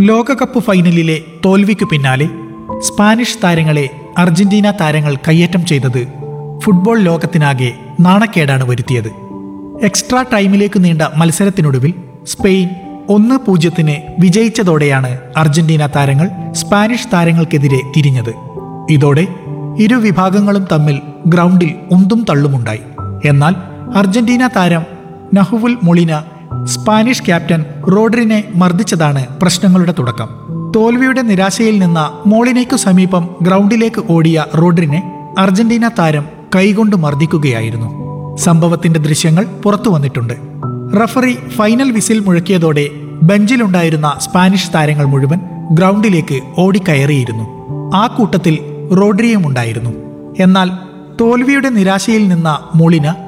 ലോകകപ്പ് ഫൈനലിലെ തോൽവിക്കു പിന്നാലെ സ്പാനിഷ് താരങ്ങളെ അർജന്റീന താരങ്ങൾ കയ്യേറ്റം ചെയ്തത് ഫുട്ബോൾ ലോകത്തിനാകെ നാണക്കേടാണ് വരുത്തിയത്. എക്സ്ട്രാ ടൈമിലേക്ക് നീണ്ട മത്സരത്തിനൊടുവിൽ സ്പെയിൻ 1-0 വിജയിച്ചതോടെയാണ് അർജന്റീന താരങ്ങൾ സ്പാനിഷ് താരങ്ങൾക്കെതിരെ തിരിഞ്ഞത്. ഇതോടെ ഇരു വിഭാഗങ്ങളും തമ്മിൽ ഗ്രൗണ്ടിൽ ഉന്തും തള്ളുമുണ്ടായി. എന്നാൽ അർജന്റീന താരം നഹുവുൽ മൊളിന സ്പാനിഷ് ക്യാപ്റ്റൻ റോഡ്രിനെ മർദ്ദിച്ചതാണ് പ്രശ്നങ്ങളുടെ തുടക്കം. തോൽവിയുടെ നിരാശയിൽ നിന്ന മോളിനയ്ക്കു സമീപം ഗ്രൗണ്ടിലേക്ക് ഓടിയ റോഡ്രിനെ അർജന്റീന താരം കൈകൊണ്ട് മർദ്ദിക്കുകയായിരുന്നു. സംഭവത്തിന്റെ ദൃശ്യങ്ങൾ പുറത്തു വന്നിട്ടുണ്ട്. റഫറി ഫൈനൽ വിസിൽ മുഴക്കിയതോടെ ബെഞ്ചിലുണ്ടായിരുന്ന സ്പാനിഷ് താരങ്ങൾ മുഴുവൻ ഗ്രൗണ്ടിലേക്ക് ഓടിക്കയറിയിരുന്നു. ആ കൂട്ടത്തിൽ റോഡ്രിയും ഉണ്ടായിരുന്നു. എന്നാൽ തോൽവിയുടെ നിരാശയിൽ നിന്ന മോളിന